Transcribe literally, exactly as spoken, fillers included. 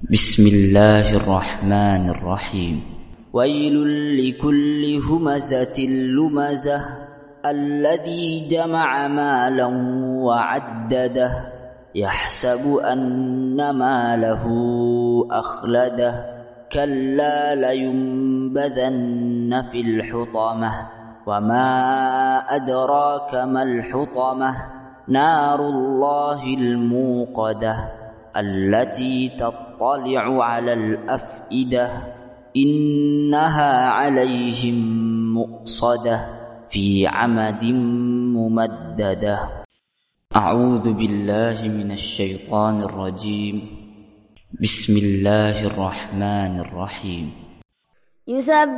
بسم الله الرحمن الرحيم. ويل لكل همزة لمزة الذي جمع مالا وعدده يحسب أن ماله أخلده كلا لينبذن في الحطمة وما أدراك ما الحطمة نار الله الموقدة التي تطلع على الأفئدة إنها عليهم مؤصدة في عمد ممددة. أعوذ بالله من الشيطان الرجيم. بسم الله الرحمن الرحيم. يسبح